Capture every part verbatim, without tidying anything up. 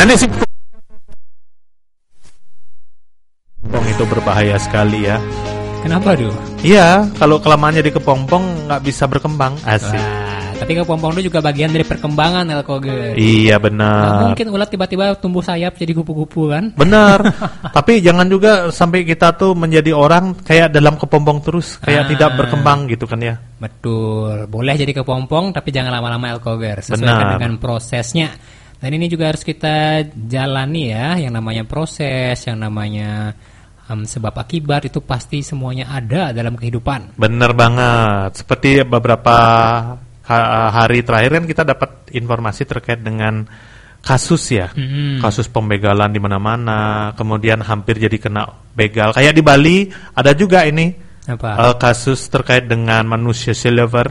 Nah ini sih kepompong itu berbahaya sekali ya. Kenapa tuh? Iya, kalau kelamaan jadi kepompong nggak bisa berkembang. Asik. Wah, tapi kepompong itu juga bagian dari perkembangan Elkoger. Iya benar. Nah, mungkin ulat tiba-tiba tumbuh sayap jadi kupu-kupu kan? Benar. Tapi jangan juga sampai kita tuh menjadi orang kayak dalam kepompong terus, kayak Ah. tidak berkembang gitu kan ya. Betul. Boleh jadi kepompong tapi jangan lama-lama Elkoger. Sesuaikan Benar. dengan prosesnya. Dan ini juga harus kita jalani ya, yang namanya proses, yang namanya um, sebab akibat itu pasti semuanya ada dalam kehidupan. Benar banget. Seperti beberapa ha- hari terakhir kan kita dapat informasi terkait dengan kasus ya. Mm-hmm. Kasus pembegalan di mana-mana, kemudian hampir jadi kena begal. Kayak di Bali ada juga ini Apa? uh, kasus terkait dengan manusia silver.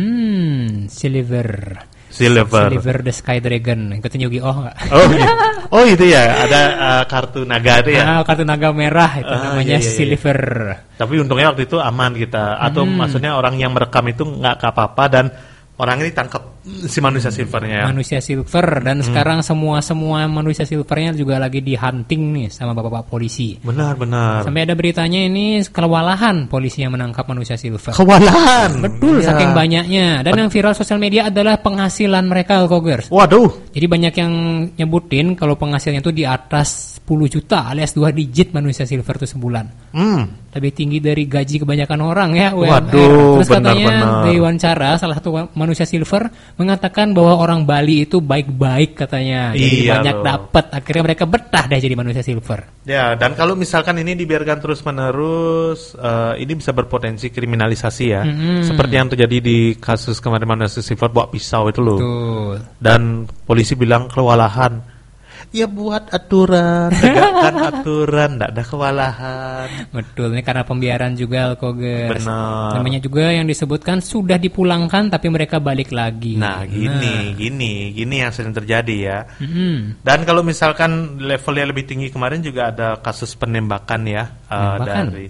Hmm, silver. Silver. Silver the Sky Dragon. Ikutin Yu-Gi-Oh nggak? Oh, gitu. Oh itu ya, ada uh, kartu naga itu ya. Ah, kartu naga merah itu Ah, namanya iya, iya, iya. silver. Tapi untungnya waktu itu aman kita. Atau Hmm. maksudnya orang yang merekam itu nggak apa-apa dan orang ini tangkap si manusia silvernya. Manusia silver dan Hmm. sekarang semua semua manusia silvernya juga lagi di hunting nih sama bapak-bapak polisi. Benar-benar. Sampai ada beritanya ini kewalahan polisi yang menangkap manusia silver. Kewalahan. Betul, Iya. saking banyaknya. Dan yang viral sosial media adalah penghasilan mereka, Alkogers. Waduh. Jadi banyak yang nyebutin kalau penghasilannya itu di atas sepuluh juta alias dua digit manusia silver itu sebulan. Hmm. Lebih tinggi dari gaji kebanyakan orang ya U M R. Waduh, Terus katanya benar-benar. dari wawancara salah satu manusia silver mengatakan bahwa orang Bali itu baik-baik katanya. Jadi Iya banyak loh. dapat. Akhirnya mereka betah deh jadi manusia silver. Ya, dan kalau misalkan ini dibiarkan terus-menerus, eh, ini bisa berpotensi kriminalisasi ya. Mm-mm. Seperti yang terjadi di kasus kemarin manusia silver bawa pisau itu loh. Betul. Dan polisi bilang kewalahan. Ya buat aturan, tegakkan aturan, tidak ada kewalahan. Betul, ini karena pembiaran juga Alkogers. Benar. Namanya juga yang disebutkan sudah dipulangkan tapi mereka balik lagi. Nah, gini, gini, gini yang sering terjadi ya. Mm-mm. Dan kalau misalkan levelnya lebih tinggi kemarin juga ada kasus penembakan ya eh, Penembakan? dari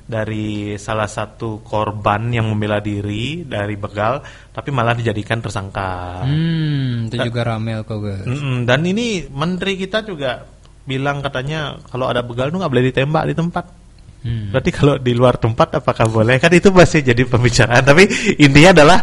dari salah satu korban yang membela diri dari begal, tapi malah dijadikan tersangka. Hmm, itu Da- juga rame Alkogers. Mm-mm, dan ini menteri kita juga bilang katanya kalau ada begal itu nggak boleh ditembak di tempat. Hmm. Berarti kalau di luar tempat apakah boleh? Kan itu masih jadi pembicaraan. Tapi intinya adalah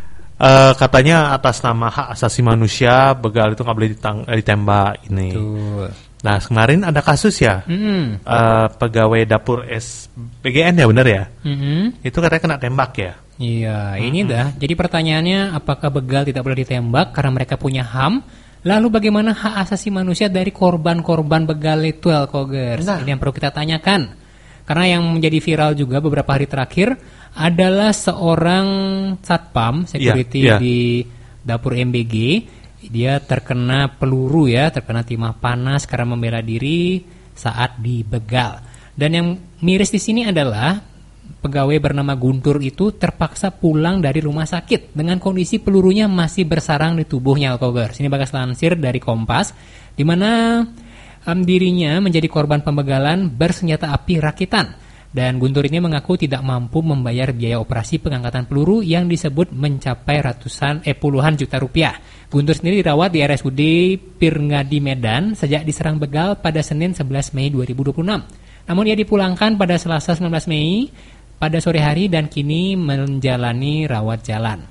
eh, katanya atas nama hak asasi manusia begal itu nggak boleh ditang- eh, ditembak ini. Betul. Nah kemarin ada kasus ya Mm-mm. eh, pegawai dapur S P G N ya benar ya? Mm-mm. Itu katanya kena tembak ya? Iya, ini dah. Jadi pertanyaannya, apakah begal tidak boleh ditembak karena mereka punya H A M? Lalu bagaimana hak asasi manusia dari korban-korban begal itu, Alkogers? Nah. Ini yang perlu kita tanyakan. Karena yang menjadi viral juga beberapa hari terakhir adalah seorang satpam security Iya, iya. di dapur M B G. Dia terkena peluru ya, terkena timah panas karena membela diri saat dibegal. Dan yang miris di sini adalah pegawai bernama Guntur itu terpaksa pulang dari rumah sakit dengan kondisi pelurunya masih bersarang di tubuhnya, Alkogers. Ini bagas lansir dari Kompas, di mana um, dirinya menjadi korban pembegalan bersenjata api rakitan. Dan Guntur ini mengaku tidak mampu membayar biaya operasi pengangkatan peluru yang disebut mencapai ratusan eh puluhan juta rupiah. Guntur sendiri dirawat di R S U D Pirngadi Medan sejak diserang begal pada Senin sebelas Mei dua ribu dua puluh enam. Namun ia dipulangkan pada Selasa sembilan belas Mei pada sore hari dan kini menjalani rawat jalan.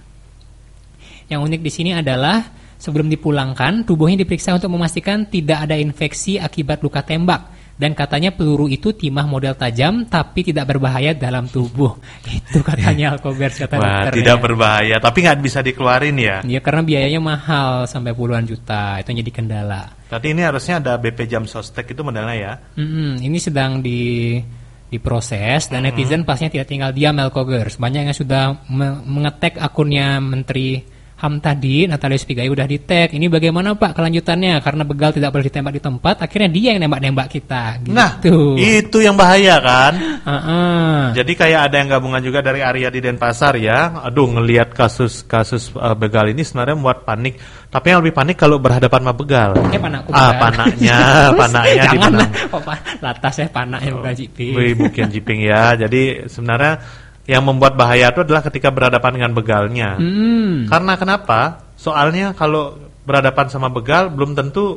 Yang unik di sini adalah sebelum dipulangkan, tubuhnya diperiksa untuk memastikan tidak ada infeksi akibat luka tembak. Dan katanya peluru itu timah model tajam tapi tidak berbahaya dalam tubuh. Itu katanya Alkogers, kata Wah, dokternya. tidak berbahaya, tapi nggak bisa dikeluarin ya. Ya karena biayanya mahal sampai puluhan juta, itu yang jadi kendala. Berarti ini harusnya ada B P Jam Sostek itu modelnya ya. Mm-mm, ini sedang di diproses dan netizen pastinya tidak tinggal diam, Alkogers. Banyak yang sudah me- mengetek akunnya Menteri H A M tadi, Natalius Pigai udah di-tag. Ini bagaimana Pak kelanjutannya? Karena begal tidak boleh ditembak di tempat, akhirnya dia yang nembak-nembak kita. Gitu. Nah, itu yang bahaya kan. Uh-uh. Jadi kayak ada yang gabungan juga dari Arya di Denpasar ya. Aduh, ngelihat kasus-kasus uh, begal ini sebenarnya membuat panik. Tapi yang lebih panik kalau berhadapan sama begal. Eh panakku Ah, begal. panaknya, panaknya di Jangan mana? lah, oh, pa- latas ya panaknya bukan jiping. Wih, bukan jiping ya. Jadi sebenarnya yang membuat bahaya itu adalah ketika berhadapan dengan begalnya. Hmm. Karena kenapa? Soalnya kalau berhadapan sama begal belum tentu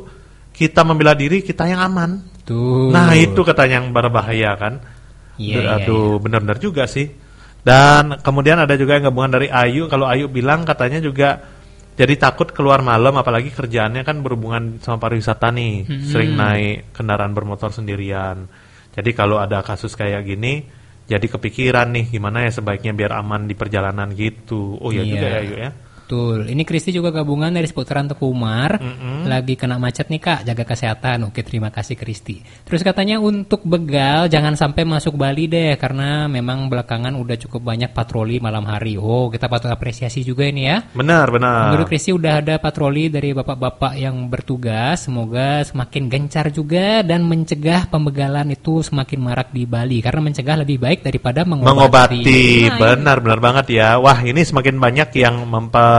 kita membela diri, kita yang aman. Tuh. Nah itu katanya yang berbahaya kan. Iya, iya, Aduh, benar-benar juga sih. Dan kemudian ada juga yang gabungan dari Ayu. Kalau Ayu bilang katanya juga jadi takut keluar malam, apalagi kerjaannya kan berhubungan sama pariwisata nih, hmm. sering naik kendaraan bermotor sendirian. Jadi kalau ada kasus kayak gini, jadi kepikiran nih gimana ya sebaiknya biar aman di perjalanan gitu. Oh iya, iya. juga ya Ayu ya. Betul. Ini Kristi juga gabungan dari seputaran Teku Umar. Mm-hmm. Lagi kena macet nih Kak, jaga kesehatan. Oke, terima kasih Kristi. Terus katanya untuk begal jangan sampai masuk Bali deh, karena memang belakangan udah cukup banyak patroli malam hari. Oh, kita patut apresiasi juga ini ya. Benar, benar. Menurut Kristi udah ada patroli dari bapak-bapak yang bertugas. Semoga semakin gencar juga dan mencegah pembegalan itu semakin marak di Bali. Karena mencegah lebih baik daripada mengobati. Mengobati, nah, benar, benar banget ya. Wah, ini semakin banyak yang memper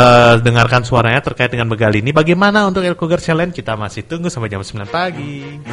mendengarkan suaranya terkait dengan begal ini. Bagaimana untuk Elko Girls Challenge? Kita masih tunggu sampai jam sembilan pagi.